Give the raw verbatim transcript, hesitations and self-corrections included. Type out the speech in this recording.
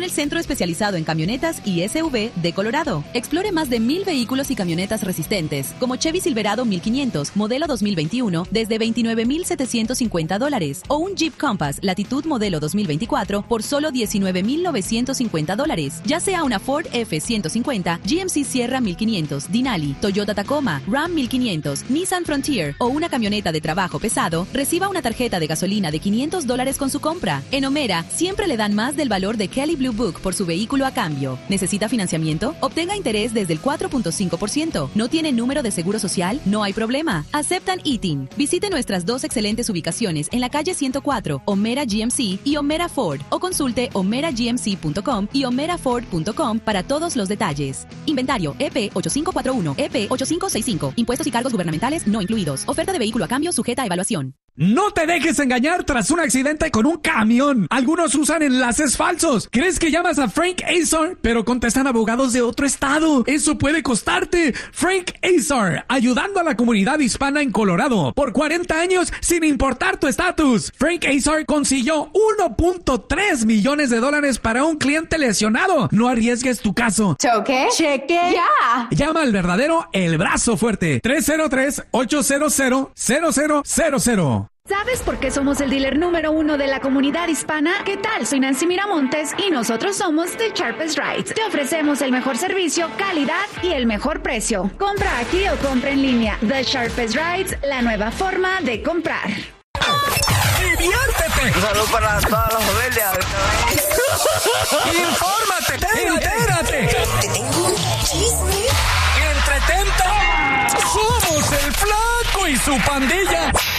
Son el centro especializado en camionetas y S U V de Colorado. Explore más de mil vehículos y camionetas resistentes, como Chevy Silverado mil quinientos, modelo dos mil veintiuno, desde veintinueve mil setecientos cincuenta dólares, o un Jeep Compass Latitud modelo dos mil veinticuatro por solo diecinueve mil novecientos cincuenta dólares. Ya sea una Ford F ciento cincuenta, G M C Sierra mil quinientos, Denali, Toyota Tacoma, Ram mil quinientos, Nissan Frontier o una camioneta de trabajo pesado, reciba una tarjeta de gasolina de quinientos dólares con su compra. En Omera, siempre le dan más del valor de Kelley Blue Book por su vehículo a cambio. ¿Necesita financiamiento? Obtenga interés desde el cuatro punto cinco por ciento. ¿No tiene número de seguro social? No hay problema. Aceptan I T I N. Visite nuestras dos excelentes ubicaciones en la calle ciento cuatro, Omera G M C y Omera Ford, o consulte omera g m c punto com y omera ford punto com para todos los detalles. Inventario E P ocho cinco cuatro uno, E P ocho cinco seis cinco. Impuestos y cargos gubernamentales no incluidos. Oferta de vehículo a cambio sujeta a evaluación. No te dejes engañar tras un accidente con un camión. Algunos usan enlaces falsos. ¿Crees que llamas a Frank Azar, pero contestan abogados de otro estado? Eso puede costarte. Frank Azar, ayudando a la comunidad hispana en Colorado por cuarenta años sin importar tu estatus. Frank Azar consiguió uno punto tres millones de dólares para un cliente lesionado. No arriesgues tu caso. ¿Choque? Cheque. Ya. Llama al verdadero El Brazo Fuerte. tres cero tres, ocho cero cero, cero cero cero cero. ¿Sabes por qué somos el dealer número uno de la comunidad hispana? ¿Qué tal? Soy Nancy Miramontes y nosotros somos The Sharpest Rides. Te ofrecemos el mejor servicio, calidad y el mejor precio. Compra aquí o compra en línea. The Sharpest Rides, la nueva forma de comprar. ¡Diviértete! Un saludo para todas las familias. ¡Infórmate! ¡Entérate! Te tengo un chisme. ¡Entretente! ¡Somos el Flaco y su pandilla!